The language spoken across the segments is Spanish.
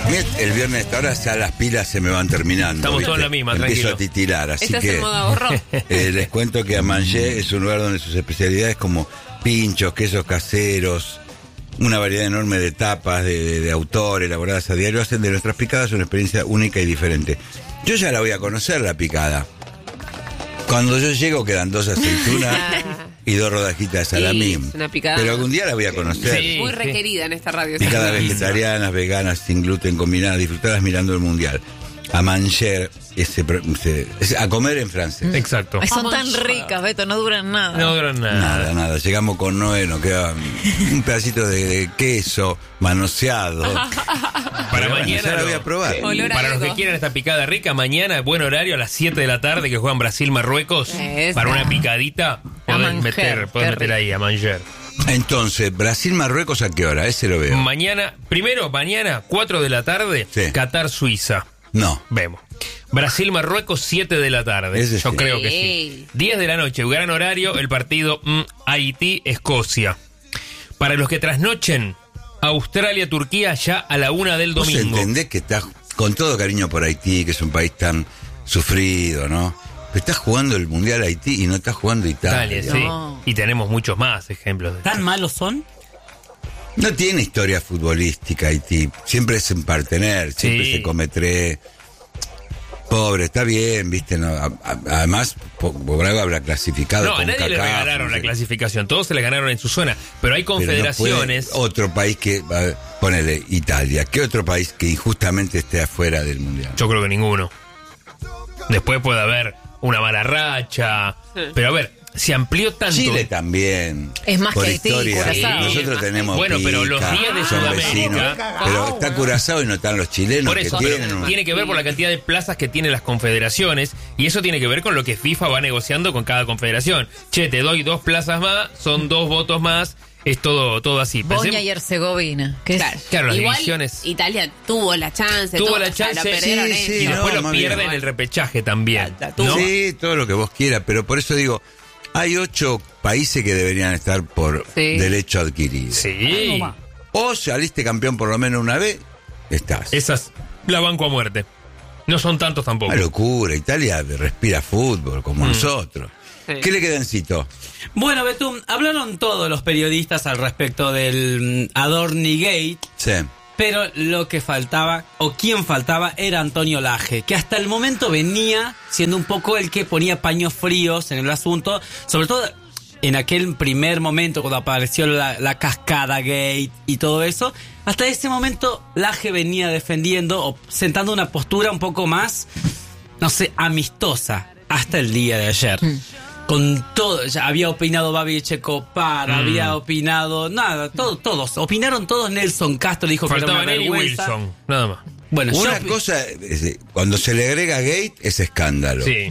A mí el viernes hasta ahora ya las pilas se me van terminando. Estamos ¿viste? todos en la misma, Empiezo tranquilo. a titilar, así Estás que en modo ahorro. les cuento que Amanger es un lugar donde sus especialidades como pinchos, quesos caseros, una variedad enorme de tapas de autor elaboradas a diario hacen de nuestras picadas una experiencia única y diferente. Yo ya la voy a conocer, la picada. Cuando yo llego quedan 2 aceitunas y 2 rodajitas de salamín. Sí, es una picada. Pero algún día la voy a conocer. Sí. Muy requerida en esta radio. Picadas vegetarianas, veganas, sin gluten, combinadas, disfrutadas mirando el mundial. A manger, a comer en francés. Exacto. Ay, son tan Vamos. ricas, Beto, no duran nada. No duran nada. Nada. Llegamos con Noé, nos queda un pedacito de queso manoseado. Para Pero bueno, mañana ya la no. voy a probar. Olor a Para los dedo. que quieran esta picada rica, mañana, buen horario, a las 7 de la tarde, que juegan Brasil-Marruecos. Esa. Para una picadita, podés Manger, meter qué rico. ahí a Manger. Entonces, Brasil-Marruecos, ¿a qué hora? Ese lo veo. Mañana, 4 de la tarde, Sí. Qatar-Suiza. No. Vemos. Brasil-Marruecos, 7 de la tarde. Ese Yo sí. creo que sí. Sí. 10 de la noche, gran horario, el partido Haití-Escocia. Para los que trasnochen, Australia-Turquía ya a la 1 del Vos domingo. entendés que estás con todo cariño por Haití, que es un país tan sufrido, ¿no? Pero estás jugando el Mundial Haití y no estás jugando Italia. Italia, sí. No. Y tenemos muchos más ejemplos de ¿Tan malos son? No tiene historia futbolística Haití. Siempre es en partener, siempre Sí. se comete. Pobre, está bien, viste, no, además por algo habrá clasificado. No, a con nadie le CACAF, regalaron no la sé. clasificación, todos se la ganaron en su zona, pero hay Pero no confederaciones. puede otro país que, ponele, Italia, ¿qué otro país que injustamente esté afuera del Mundial? Yo creo que ninguno. Después puede haber una mala racha, pero a ver, se amplió tanto. Chile también. Es más por que Haití, historia. Curazao. Nosotros tenemos Bueno, pero pica, los días de son Sudamérica- vecinos, pero está Curazao y no están los chilenos Por eso, que pero tienen. un- tiene que ver por la cantidad de plazas que tienen las confederaciones y eso tiene que ver con lo que FIFA va negociando con cada confederación. Che, te doy 2 plazas más, son 2 votos más, es todo así. Bosnia y Herzegovina. Que es- Claro, las Igual divisiones. Italia tuvo la chance. Tuvo todo, la o sea, chance, lo perdieron sí, ellos. sí, y después no, lo más pierden bien. en el repechaje también. tuvo. ¿no? Sí, todo lo que vos quieras, pero por eso digo, hay 8 países que deberían estar por Sí. derecho adquirido. Sí. O saliste campeón por lo menos una vez, estás. Esas la banco a muerte. No son tantos tampoco. Una locura, Italia respira fútbol como nosotros. Sí. ¿Qué le queda en Cito? Bueno, Betum, hablaron todos los periodistas al respecto del Adorni Gate, Sí. pero lo que faltaba, o quien faltaba, era Antonio Laje, que hasta el momento venía siendo un poco el que ponía paños fríos en el asunto, sobre todo en aquel primer momento cuando apareció la cascada Gate y todo eso. Hasta ese momento Laje venía defendiendo o sentando una postura un poco más, no sé, amistosa, hasta el día de ayer. Con todo, ya había opinado Babi Echecopar, había opinado, nada, todos, opinaron todos. Nelson Castro dijo que Faltaban era él una y vergüenza. Wilson, nada más. Bueno, Una yo cosa, cuando se le agrega Gate, es escándalo. Sí.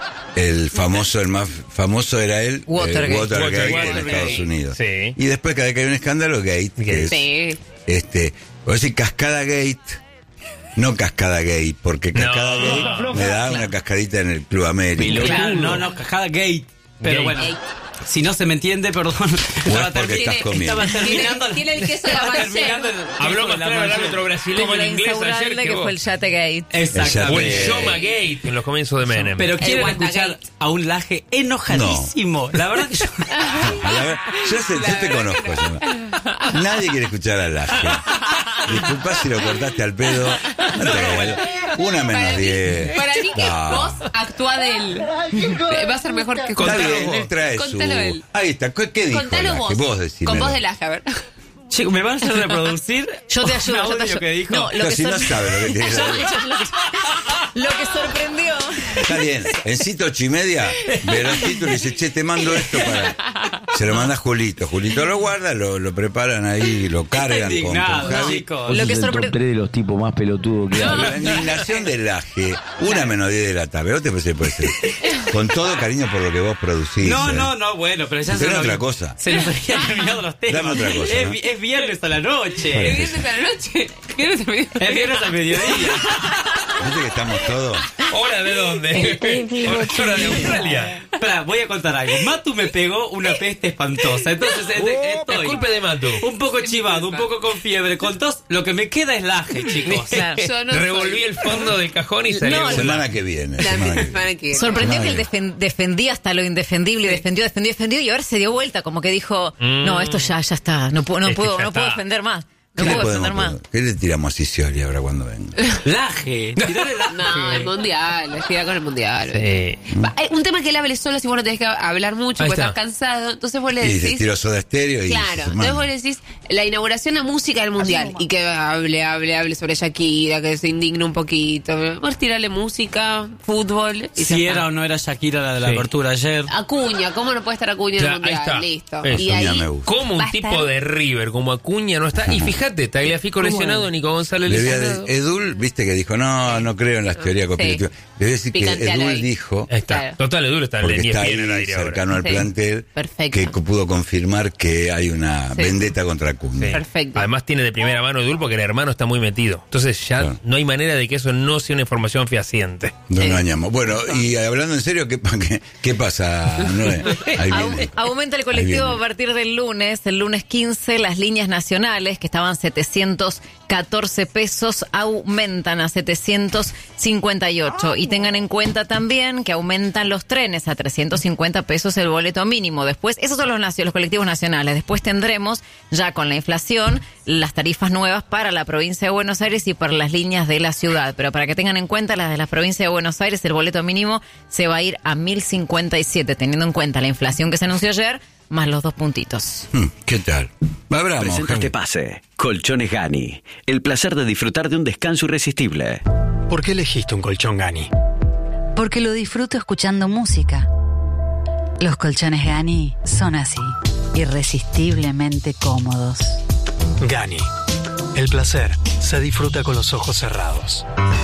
El famoso, el más famoso era él, Watergate. Watergate en Watergate. Estados Unidos. Sí. Y después cada vez que hay un escándalo, Gate, que es, Sí. voy a decir Cascada Gate, no Cascada Gate, porque Cascada No. Gate me da una cascadita en el Club América. claro, no, Cascada Gate. Pero Gate. bueno, si no se me entiende, perdón. Estaba porque estás termi- comiendo. estaba terminando. Tiene el queso de estaba Amanger. terminando el Habló queso más de la claro el Amanger. árbitro brasileño como en la inglés ayer insaurralde que que vos. fue el Yategate. Exactamente. O el Shoma Gate en los comienzos de Menem. Pero quieren Watergate. escuchar a un Laje enojadísimo. La verdad que yo... La verdad, yo te conozco. Nadie quiere escuchar a Laje. Disculpa si lo cortaste al pedo. No te hagas. Una menos 10. Para mí que No. vos actúa de él. Va a ser mejor que Está Contalo bien, vos. él trae su... Contalo él. Ahí está, ¿qué dijo Contalo Laje? vos. Vos decime. Con voz de Laje, a ver. Chicos, ¿me van a hacer reproducir? Yo te un ayudo, yo te audio ayudo. que dijo? No, lo que Si no sabe lo que tiene que saber. Lo que sorprendió. Está bien, en Cito 8:30 ve los títulos y dice, che, te mando esto para... Se lo manda a Julito. Julito lo guarda, lo preparan ahí, lo cargan con indignado, Javi. chicos. Lo que Sos el top sorpre- 3 de los tipos más pelotudos que hay. La indignación del Laje, una menos 10 de la tarde. ¿Vos te parece puede ser? Con todo cariño por lo que vos producís. No, bueno, pero ya Pero nos otra había- cosa. Se nos habían terminado los temas. Dame otra cosa, ¿no? Es viernes a la noche. Viernes a la noche. Viernes a mediodía. Es viernes al mediodía. ¿Viste que estamos todos? ¿Hora de dónde? ¿Hora de Australia? Espera, voy a contar algo. Matu me pegó una peste espantosa. Entonces estoy Disculpe de Matu. un poco chivado, un poco con fiebre, con tos. Lo que me queda es laje, chicos. Claro. Yo no Revolví el fondo del cajón y salió. No, Semana que viene. La semana que semana viene. que viene. Sorprendió que él defendía hasta lo indefendible, defendió y ahora se dio vuelta, como que dijo, no, esto ya está, no puedo defender más. ¿Qué No le puedo defender podemos más. ¿Qué le tiramos a Sicioli ahora cuando venga? Laje, tirale laje. No, el mundial, estoy con el mundial. Sí. Hay un tema que él hable solo si vos no tenés que hablar mucho Ahí porque está. estás cansado. Entonces vos le Y se decís. tiró Soda Stereo y... Claro, sus entonces hermanos. vos le decís la inauguración de música del mundial y que hable sobre Shakira, que se indigne un poquito. Vos tirarle música, fútbol y Si ya era está. o no era Shakira la de la Sí. apertura ayer. Acuña, ¿cómo no puede estar Acuña en el Claro, ahí mundial? está. Listo. Eso. Y ahí Acuña me gusta. Como va un a tipo estar- de River, como Acuña no está. Y fíjate, Tagliafico lesionado, Nico González Le voy a lesionado. Edul, viste que dijo, no creo en las teorías conspirativas. Le voy a decir que Picante al Edul oído. dijo, Ahí está. Claro. Total, Edul está en porque el está ESPN al ahí aire ahora. cercano al Sí. plantel, Perfecto. que pudo confirmar que hay una Sí. vendetta contra Acuña. Sí. Perfecto. Además tiene de primera mano Edul porque el hermano está muy metido. Entonces ya Claro. no hay manera de que eso no sea una información fehaciente. No Sí. engañamos. Bueno, y hablando en serio, ¿qué pasa, Noé? Ahí viene. Aumenta el Ahí colectivo viene. a partir del lunes 15, las líneas nacionales, que estaban 714 pesos, aumentan a 758. Y tengan en cuenta también que aumentan los trenes a 350 pesos el boleto mínimo. Después, esos son los colectivos nacionales. Después tendremos, ya con la inflación, las tarifas nuevas para la provincia de Buenos Aires y para las líneas de la ciudad. Pero para que tengan en cuenta, las de la provincia de Buenos Aires, el boleto mínimo se va a ir a 1.057, teniendo en cuenta la inflación que se anunció ayer, más los 2 puntitos. ¿Qué tal? Hablamos. Presenta este pase. Colchones Gani. El placer de disfrutar de un descanso irresistible. ¿Por qué elegiste un colchón Gani? Porque lo disfruto escuchando música. Los colchones Gani son así, irresistiblemente cómodos. Gani. El placer se disfruta con los ojos cerrados.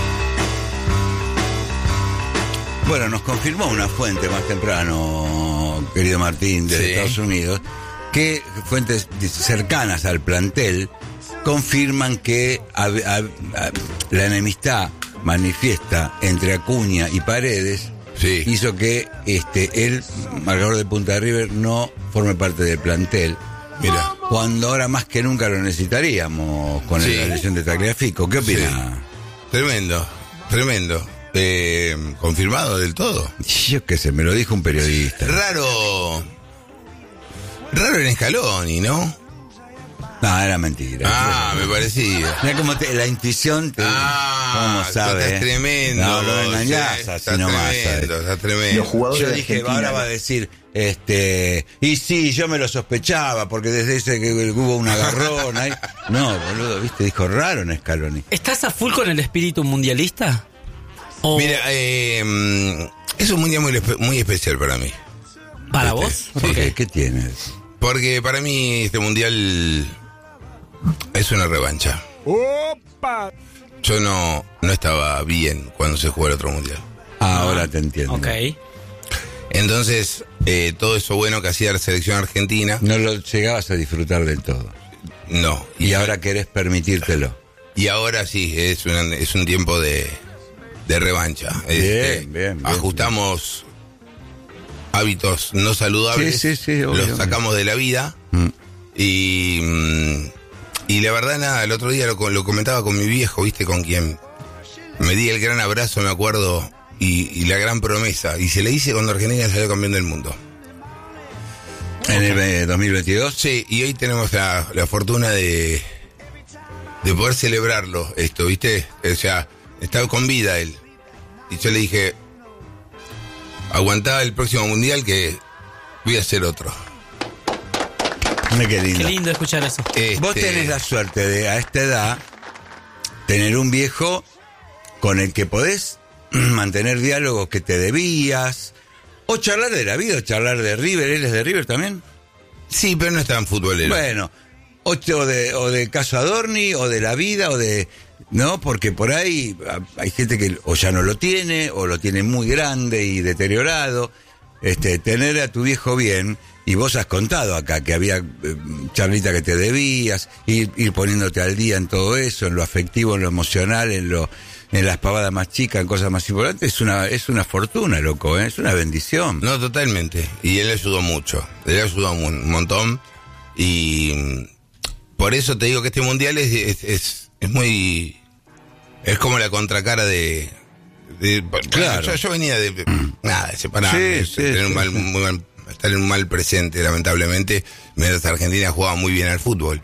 Bueno, nos confirmó una fuente más temprano, querido Martín, de Estados Unidos, que fuentes cercanas al plantel confirman que la enemistad manifiesta entre Acuña y Paredes hizo que el marcador de Punta de River no forme parte del plantel. Mira. Cuando ahora más que nunca lo necesitaríamos con la lesión de Tagliafico. ¿Qué opina? Sí. Tremendo. ¿Confirmado del todo? Yo qué sé, me lo dijo un periodista. Raro en Scaloni, ¿no? No, era mentira. Me parecía. Mira cómo la intuición te... ¿Cómo sabe? Estás tremendo. No, lo engañás sí, así está nomás. tremendo, está tremendo. Los jugadores Yo de dije, Argentina, ahora va a decir, y sí, yo me lo sospechaba, porque desde ese que hubo un agarrón ahí. No, boludo, viste, dijo raro en Scaloni. ¿Estás a full con el espíritu mundialista? ¿O Mira, es un mundial muy especial para mí. para vos? ¿Por qué? ¿Qué tienes? Porque para mí este mundial es una revancha. Yo no estaba bien cuando se jugó el otro mundial. Ahora te entiendo. Ok. Entonces, todo eso bueno que hacía la selección argentina, No lo llegabas a disfrutar del todo. no. Y ahora querés permitírtelo. Y ahora sí, es un tiempo de revancha. Bien. Ajustamos hábitos no saludables, Sí, obvio. los sacamos de la vida. Y la verdad, nada, el otro día lo comentaba con mi viejo, viste, con quien me di el gran abrazo, me acuerdo, y la gran promesa. Y se le hice cuando Argentina salió campeón del mundo. ¿En el 2022? Sí, y hoy tenemos la fortuna de poder celebrarlo, esto, ¿viste? O sea, estaba con vida él. Y yo le dije, aguantá el próximo mundial que voy a hacer otro. Qué lindo. Qué lindo escuchar eso. Vos tenés la suerte de, a esta edad, tener un viejo con el que podés mantener diálogos que te debías, o charlar de la vida, o charlar de River. ¿Él es de River también? Sí, pero no es tan futbolero. Bueno, o de caso Adorni, o de la vida, o de... No, porque por ahí hay gente que o ya no lo tiene, o lo tiene muy grande y deteriorado. tener a tu viejo bien, y vos has contado acá que había charlita que te debías, ir poniéndote al día en todo eso, en lo afectivo, en lo emocional, en las pavadas más chicas, en cosas más importantes, es una fortuna, loco, es una bendición. No, totalmente. Y él ayudó mucho. Él ayudó un montón. Y por eso te digo que este mundial es muy... Es como la contracara de claro. Yo venía de separarme, estar en un mal presente, lamentablemente. Mientras Argentina jugaba muy bien al fútbol.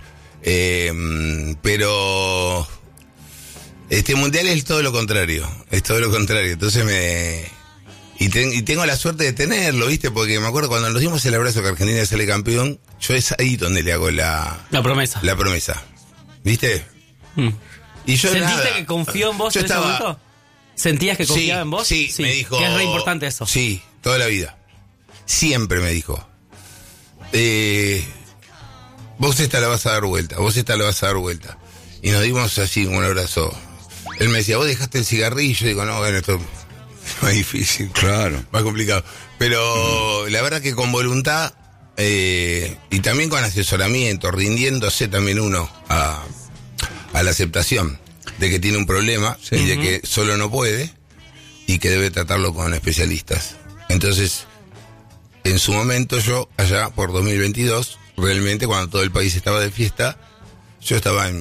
Pero este mundial es todo lo contrario. Entonces y tengo la suerte de tenerlo, ¿viste? Porque me acuerdo cuando nos dimos el abrazo que Argentina sale campeón, yo es ahí donde le hago la promesa. La promesa. ¿Viste? Y yo ¿Sentiste que confió en vos en ese momento? ¿Sentías que confiaba en vos? Sí, me dijo. Que es re importante eso. Sí, toda la vida. Siempre me dijo. Vos esta la vas a dar vuelta. Y nos dimos así un abrazo. Él me decía, vos dejaste el cigarrillo. Y digo, no, bueno, esto es más difícil. Claro. Más complicado. Pero la verdad que con voluntad y también con asesoramiento, rindiéndose también uno a la aceptación de que tiene un problema y de que solo no puede y que debe tratarlo con especialistas. Entonces, en su momento yo, allá por 2022, realmente cuando todo el país estaba de fiesta, yo estaba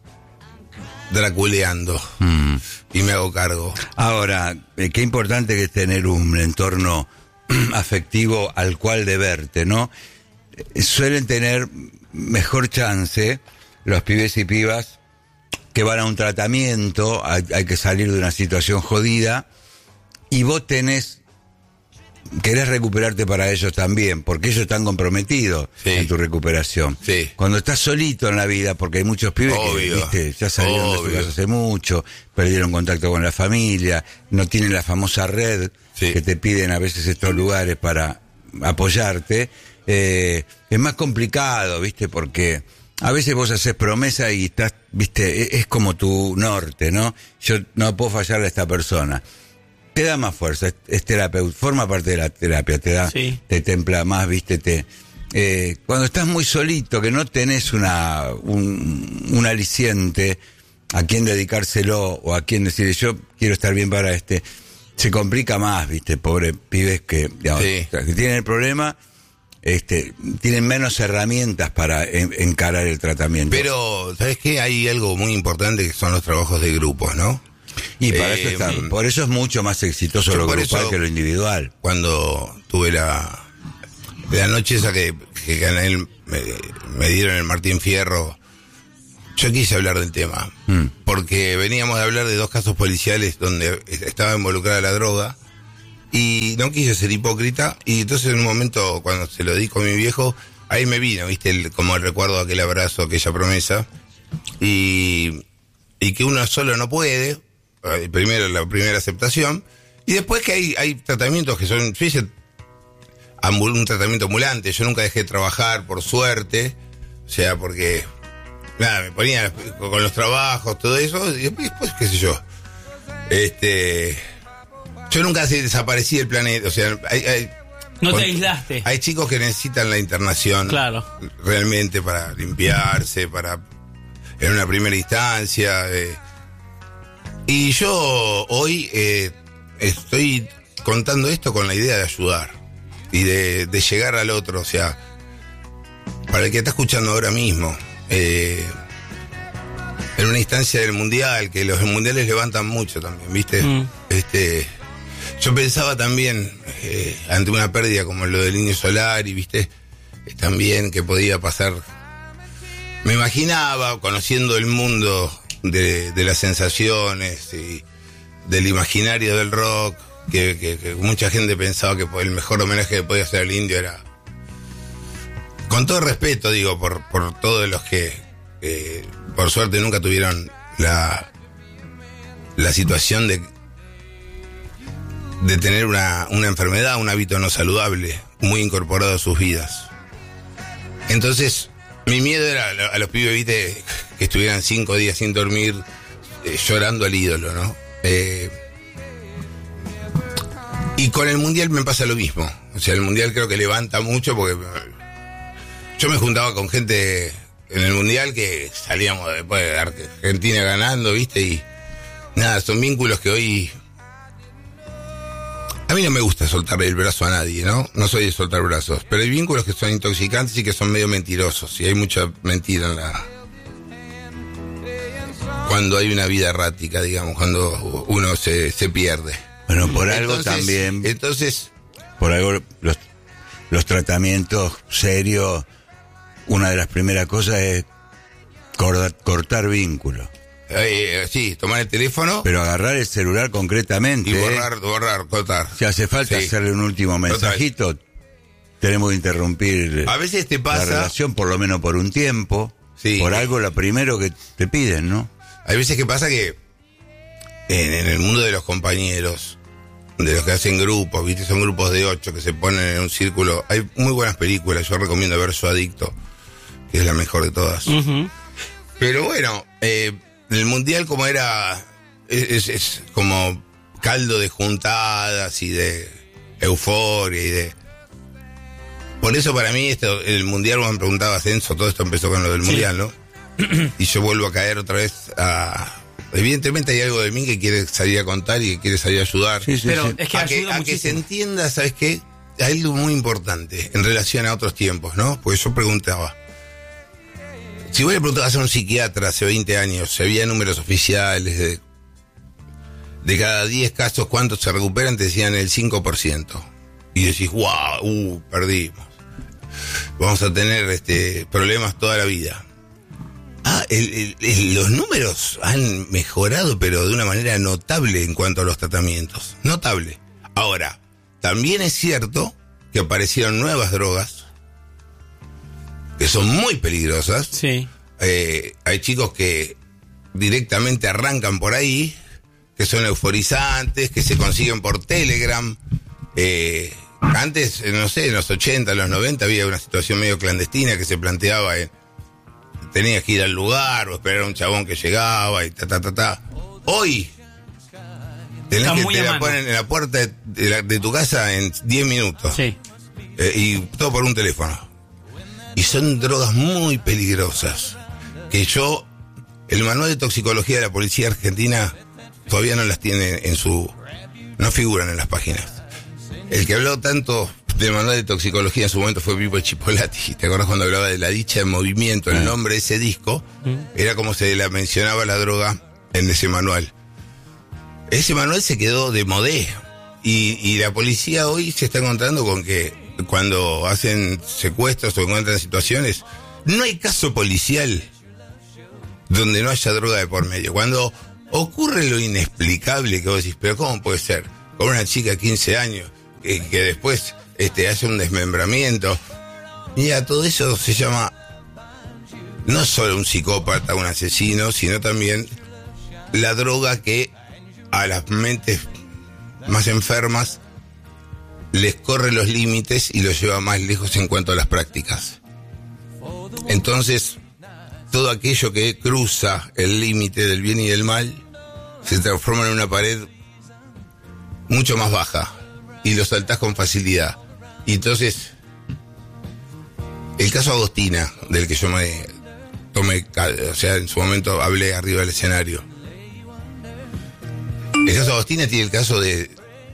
draculeando y me hago cargo. Ahora, qué importante que es tener un entorno afectivo al cual deberte, ¿no? Suelen tener mejor chance los pibes y pibas que van a un tratamiento, hay que salir de una situación jodida, y vos querés recuperarte para ellos también, porque ellos están comprometidos en tu recuperación. Sí. Cuando estás solito en la vida, porque hay muchos pibes que, viste, ya salieron de su casa hace mucho, perdieron contacto con la familia, no tienen la famosa red que te piden a veces estos lugares para apoyarte, es más complicado, viste, porque a veces vos haces promesa y estás, viste, es como tu norte, ¿no? Yo no puedo fallarle a esta persona. Te da más fuerza, es terapeuta, forma parte de la terapia, te templa más, viste, cuando estás muy solito, que no tenés un aliciente a quién dedicárselo o a quién decirle yo quiero estar bien para se complica más, viste, pobre pibes que, digamos, que tienen el problema, tienen menos herramientas para encarar el tratamiento. Pero, ¿sabes qué? Hay algo muy importante que son los trabajos de grupos, ¿no? Y para eso por eso es mucho más exitoso lo grupal que lo individual. Cuando tuve la noche esa que gané, me dieron el Martín Fierro, yo quise hablar del tema, porque veníamos de hablar de 2 casos policiales donde estaba involucrada la droga, y no quise ser hipócrita, y entonces en un momento, cuando se lo di con mi viejo, ahí me vino, viste, como el recuerdo de aquel abrazo, aquella promesa, y que uno solo no puede. Primero la primera aceptación, y después que hay tratamientos que son, yo hice un tratamiento ambulante, yo nunca dejé de trabajar, por suerte, o sea, porque nada, me ponía con los trabajos, todo eso, y después qué sé yo, yo nunca desaparecí del planeta, o sea, no te aislaste. Hay chicos que necesitan la internación, claro, realmente para limpiarse, en una primera instancia, y yo hoy estoy contando esto con la idea de ayudar y de llegar al otro, o sea, para el que está escuchando ahora mismo, en una instancia del mundial, que los mundiales levantan mucho también, ¿viste? Yo pensaba también, ante una pérdida como lo del Indio Solari, ¿viste? También que podía pasar, me imaginaba, conociendo el mundo de las sensaciones y del imaginario del rock, que mucha gente pensaba que el mejor homenaje que podía hacer al Indio era, con todo respeto digo, por todos los que por suerte nunca tuvieron la situación de tener una enfermedad, un hábito no saludable muy incorporado a sus vidas. Entonces mi miedo era a los pibes, viste, que estuvieran 5 días sin dormir, llorando al ídolo, ¿no? Y con el mundial me pasa lo mismo. O sea, el Mundial creo que levanta mucho porque yo me juntaba con gente en el Mundial que salíamos después de Argentina ganando, ¿viste? Y nada, son vínculos que hoy... A mí no me gusta soltarle el brazo a nadie, ¿no? No soy de soltar brazos, pero hay vínculos que son intoxicantes y que son medio mentirosos, y hay mucha mentira en la... Cuando hay una vida errática, digamos, cuando uno se pierde. Bueno, por algo también... Entonces... Por algo los tratamientos serios, una de las primeras cosas es cortar vínculos. Sí, tomar el teléfono. Pero agarrar el celular concretamente. Y borrar, cortar. Si hace falta hacerle un último mensajito, tenemos que interrumpir a veces te pasa, la relación, por lo menos por un tiempo. Sí. Por algo lo primero que te piden, ¿no? Hay veces que pasa que en el mundo de los compañeros, de los que hacen grupos, ¿viste? Son grupos de 8 que se ponen en un círculo. Hay muy buenas películas, yo recomiendo ver Su Adicto, que es la mejor de todas. Uh-huh. Pero bueno, el Mundial como era, es como caldo de juntadas y de euforia y de... Por eso para mí el Mundial, vos me preguntabas, Enzo, todo esto empezó con lo del Mundial, ¿no? Y yo vuelvo a caer otra vez a... Evidentemente hay algo de mí que quiere salir a contar y que quiere salir a ayudar. Sí, pero sí. es que ayuda a que se entienda, ¿sabes qué? Hay algo muy importante en relación a otros tiempos, ¿no? Porque yo preguntaba, si vos le preguntabas a un psiquiatra hace 20 años, se veía números oficiales de cada 10 casos, ¿cuántos se recuperan? Te decían el 5%. Y decís, wow, perdimos. Vamos a tener problemas toda la vida. Los números han mejorado, pero de una manera notable en cuanto a los tratamientos. Notable. Ahora, también es cierto que aparecieron nuevas drogas que son muy peligrosas. Sí. Hay chicos que directamente arrancan por ahí, que son euforizantes, que se consiguen por Telegram. Antes, no sé, en los 80, en los 90 había una situación medio clandestina que se planteaba tenías que ir al lugar o esperar a un chabón que llegaba y Hoy tenés está que muy te la mano. ponen en la puerta de tu casa en 10 minutos. Sí. Y todo por un teléfono. Y son drogas muy peligrosas. Que el manual de toxicología de la policía argentina todavía no las tiene no figuran en las páginas. El que habló tanto del manual de toxicología en su momento fue Pipo Chipolati. ¿Te acordás cuando hablaba de La dicha en movimiento? El nombre de ese disco era como se la mencionaba la droga en ese manual. Ese manual se quedó de modé. Y la policía hoy se está encontrando con que cuando hacen secuestros o encuentran situaciones, no hay caso policial donde no haya droga de por medio. Cuando ocurre lo inexplicable que vos decís, pero ¿cómo puede ser? Con una chica de 15 años que después hace un desmembramiento. Mira, todo eso se llama no solo un psicópata, un asesino, sino también la droga que a las mentes más enfermas les corre los límites y los lleva más lejos en cuanto a las prácticas. Entonces, todo aquello que cruza el límite del bien y del mal se transforma en una pared mucho más baja y lo saltás con facilidad. Y entonces, el caso Agostina, del que yo me tomé, o sea, en su momento hablé arriba del escenario. El caso Agostina tiene el caso de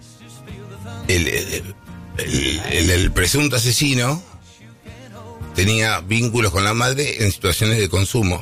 el presunto asesino tenía vínculos con la madre en situaciones de consumo.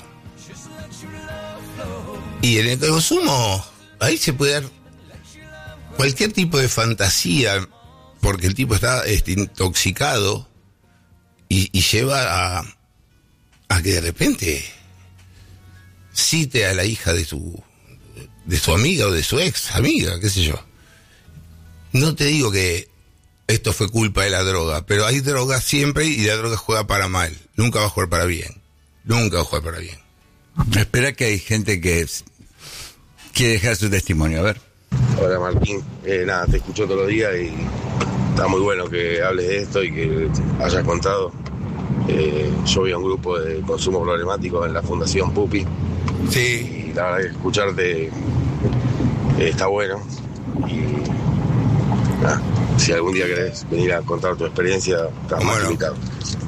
Y en el consumo, ahí se puede dar cualquier tipo de fantasía, porque el tipo está intoxicado y lleva a que de repente cite a la hija de su amiga o de su ex amiga, qué sé yo. No te digo que esto fue culpa de la droga, pero hay droga siempre y la droga juega para mal. Nunca va a jugar para bien. Nunca va a jugar para bien. Espera que hay gente que quiere dejar su testimonio, a ver. Hola Martín, nada, te escucho todos los días y está muy bueno que hables de esto y que hayas contado. Yo voy a un grupo de consumo problemático en la Fundación Pupi. Sí. Y la verdad que escucharte está bueno. Y nada, si algún día querés venir a contar tu experiencia, estás más invitado.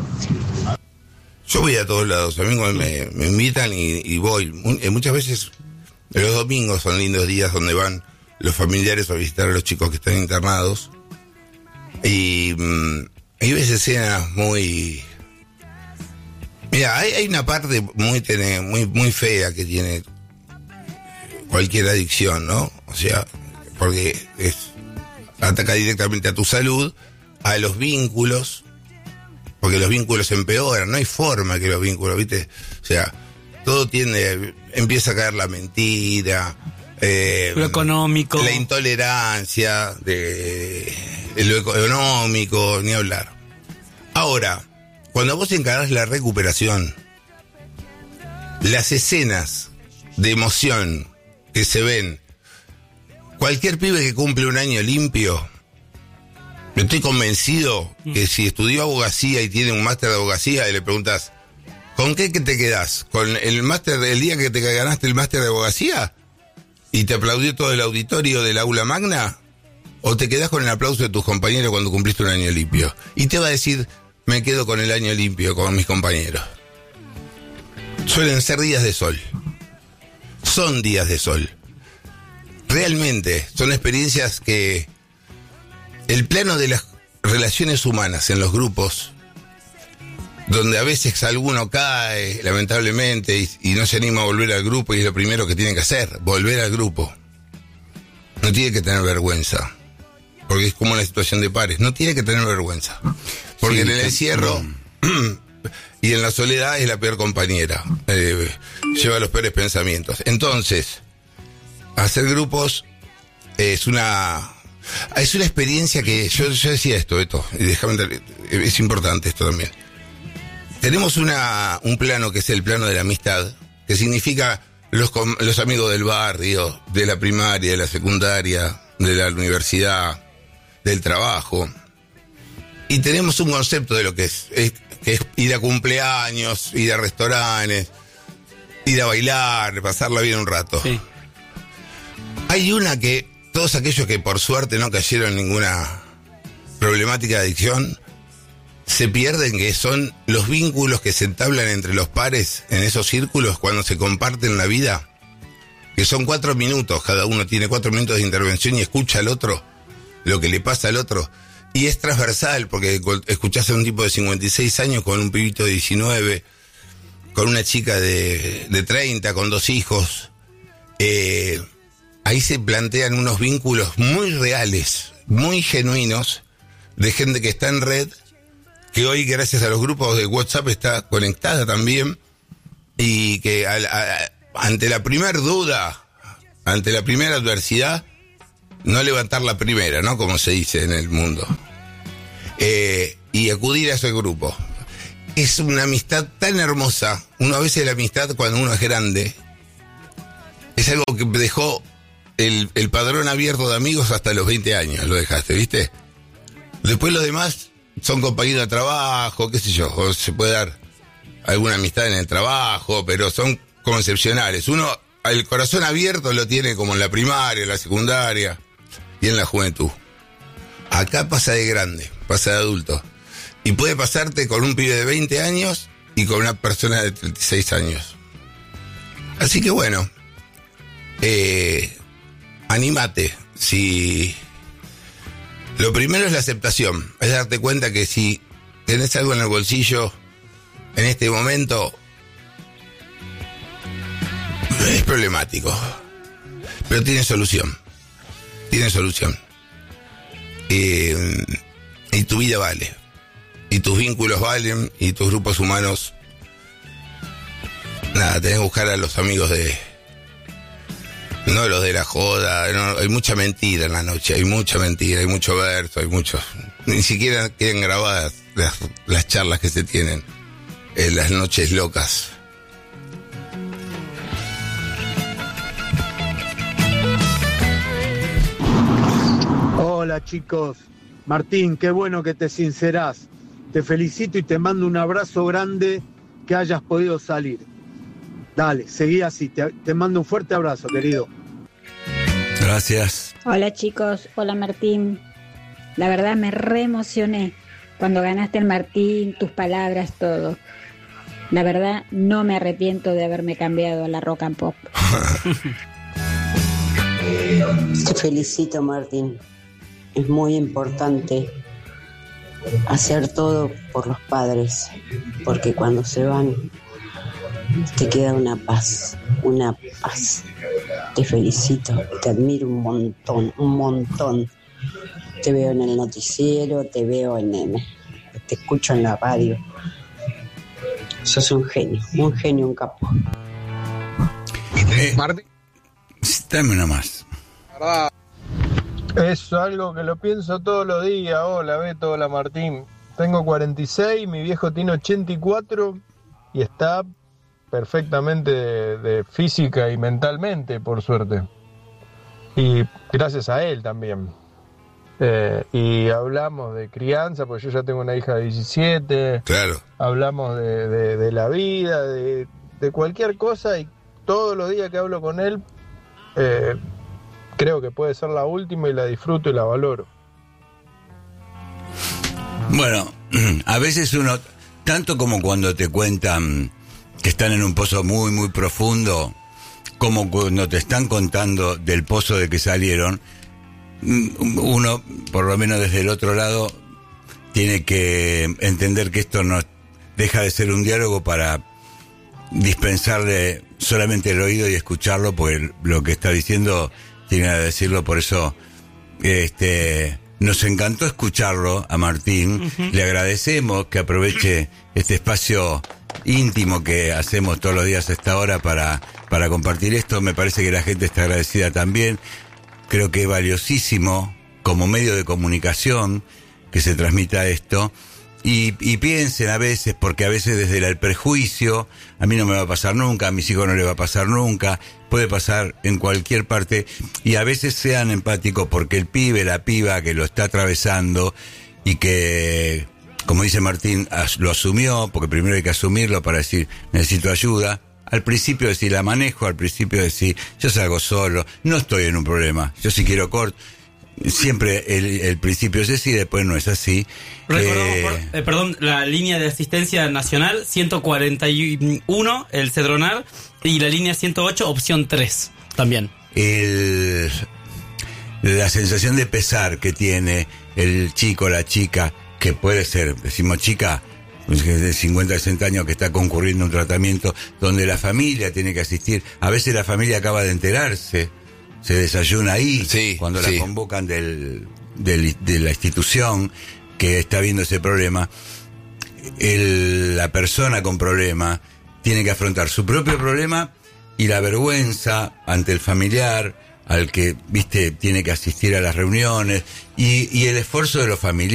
Yo voy a todos lados, a mí me invitan y voy. Muchas veces los domingos son lindos días donde van los familiares a visitar a los chicos que están internados. Y hay veces escenas muy... Mira, hay una parte muy fea que tiene cualquier adicción, ¿no? O sea, porque ataca directamente a tu salud, a los vínculos, porque los vínculos empeoran, no hay forma que los vínculos, ¿viste? O sea, todo empieza a caer la mentira, lo económico, la intolerancia, lo económico, ni hablar. Ahora, cuando vos encarás la recuperación, las escenas de emoción que se ven, cualquier pibe que cumple un año limpio, yo estoy convencido que si estudió abogacía y tiene un máster de abogacía y le preguntas, ¿con qué que te quedás? ¿Con el máster del día que te ganaste el máster de abogacía? ¿Y te aplaudió todo el auditorio del aula magna? ¿O te quedás con el aplauso de tus compañeros cuando cumpliste un año limpio? Y te va a decir, me quedo con el año limpio, con mis compañeros. Suelen ser días de sol. Son días de sol. Realmente, son experiencias que el plano de las relaciones humanas en los grupos, donde a veces alguno cae, lamentablemente, y no se anima a volver al grupo, y es lo primero que tiene que hacer, volver al grupo. No tiene que tener vergüenza, porque es como una situación de pares, no tiene que tener vergüenza. Porque en el encierro y en la soledad es la peor compañera, lleva los peores pensamientos. Entonces, hacer grupos es una experiencia que yo decía esto, y déjame, es importante esto también. Tenemos un plano que es el plano de la amistad, que significa los amigos del barrio, de la primaria, de la secundaria, de la universidad, del trabajo. Y tenemos un concepto de lo que es ir a cumpleaños, ir a restaurantes, ir a bailar, pasarla bien un rato. Sí. Hay una que todos aquellos que por suerte no cayeron en ninguna problemática de adicción se pierden, que son los vínculos que se entablan entre los pares en esos círculos cuando se comparten la vida, que son 4 minutos, cada uno tiene 4 minutos de intervención y escucha al otro, lo que le pasa al otro. Y es transversal, porque escuchás a un tipo de 56 años con un pibito de 19, con una chica de 30, con 2 hijos. Ahí se plantean unos vínculos muy reales, muy genuinos, de gente que está en red, que hoy gracias a los grupos de WhatsApp está conectada también, y que ante la primera duda, ante la primera adversidad, no levantar la primera, ¿no? Como se dice en el mundo. Y acudir a ese grupo. Es una amistad tan hermosa. Uno a veces la amistad cuando uno es grande es algo que dejó el padrón abierto de amigos hasta los 20 años, lo dejaste, ¿viste? Después los demás son compañeros de trabajo, qué sé yo, o se puede dar alguna amistad en el trabajo, pero son como excepcionales. Uno, el corazón abierto lo tiene como en la primaria, en la secundaria y en la juventud. Acá pasa de grande, pasa de adulto. Y puede pasarte con un pibe de 20 años y con una persona de 36 años. Así que bueno, anímate. Lo primero es la aceptación, es darte cuenta que si tenés algo en el bolsillo en este momento, es problemático, pero tiene solución. Y tu vida vale, y tus vínculos valen, y tus grupos humanos, nada, tenés que buscar a los amigos no los de la joda, no, hay mucha mentira en la noche, hay mucha mentira, hay mucho verso, ni siquiera quedan grabadas las charlas que se tienen en las noches locas. Hola chicos, Martín, qué bueno que te sincerás. Te felicito y te mando un abrazo grande, que hayas podido salir. Dale, seguí así, te mando un fuerte abrazo, querido. Gracias. Hola chicos, hola Martín. La verdad me re emocioné cuando ganaste el Martín, tus palabras, todo. La verdad no me arrepiento de haberme cambiado a la rock and pop. Te felicito, Martín. Es muy importante hacer todo por los padres, porque cuando se van te queda una paz. Te felicito, te admiro un montón. Te veo en el noticiero, te veo te escucho en la radio. Sos un genio, un capo. Martín, dame una más. Es algo que lo pienso todos los días. Hola Beto, hola Martín. Tengo 46, mi viejo tiene 84 y está perfectamente de física y mentalmente, por suerte. Y gracias a él también. Y hablamos de crianza, porque yo ya tengo una hija de 17. Claro. Hablamos de la vida, de cualquier cosa, y todos los días que hablo con él, creo que puede ser la última y la disfruto y la valoro. Bueno, a veces uno, tanto como cuando te cuentan que están en un pozo muy, muy profundo, como cuando te están contando del pozo de que salieron, uno, por lo menos desde el otro lado, tiene que entender que esto no deja de ser un diálogo para dispensarle solamente el oído y escucharlo, porque lo que está diciendo tiene que decirlo. Por eso nos encantó escucharlo a Martín. Le agradecemos que aproveche este espacio íntimo que hacemos todos los días a esta hora para compartir esto. Me parece que la gente está agradecida también. Creo que es valiosísimo como medio de comunicación que se transmita esto. Y piensen a veces, porque a veces desde el prejuicio, a mí no me va a pasar nunca, a mis hijos no les va a pasar nunca, puede pasar en cualquier parte, y a veces sean empáticos porque el pibe, la piba que lo está atravesando y que, como dice Martín, lo asumió, porque primero hay que asumirlo para decir, necesito ayuda. Al principio decir, la manejo, al principio decir, yo salgo solo, no estoy en un problema, yo si quiero corto. Siempre el principio es así, después no es así. Recordamos, la línea de asistencia nacional 141, el Cedronar, y la línea 108, opción 3, también. La sensación de pesar que tiene el chico, la chica, que puede ser, decimos chica, de 50, 60 años que está concurriendo a un tratamiento donde la familia tiene que asistir. A veces la familia acaba de enterarse, se desayuna ahí, cuando la convocan de la institución que está viendo ese problema. La persona con problema tiene que afrontar su propio problema y la vergüenza ante el familiar, al que, tiene que asistir a las reuniones, y el esfuerzo de los familiares.